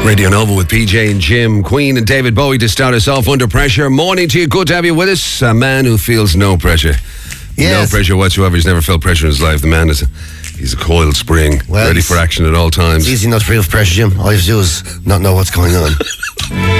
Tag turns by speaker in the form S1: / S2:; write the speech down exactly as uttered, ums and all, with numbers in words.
S1: Radio Nova with P J and Jim, Queen and David Bowie to start us off. Under Pressure. Morning to you. Good to have you with us. A man who feels no pressure.
S2: Yes.
S1: No pressure whatsoever. He's never felt pressure in his life. The man is a, he's a coiled spring,
S2: well,
S1: ready for action at all times.
S2: It's easy not to feel pressure, Jim. All you have to do is not know what's going on.